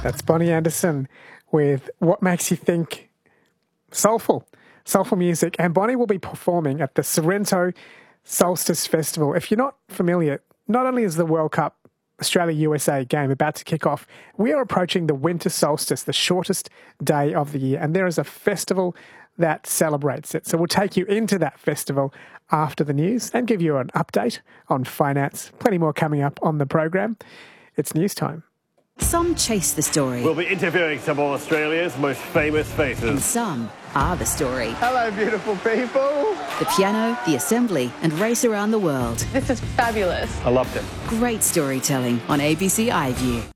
That's Bonnie Anderson with What Makes You Think Soulful music. And Bonnie will be performing at the Sorrento Solstice Festival. If you're not familiar, not only is the World Cup Australia-USA game about to kick off, we are approaching the winter solstice, the shortest day of the year, and there is a festival that celebrates it. So we'll take you into that festival after the news and give you an update on finance. Plenty more coming up on the program. It's news time. Some chase the story. We'll be interviewing some of Australia's most famous faces. And some are the story. Hello, beautiful people. The piano, the assembly, and race around the world. This is fabulous. I loved it. Great storytelling on ABC iView.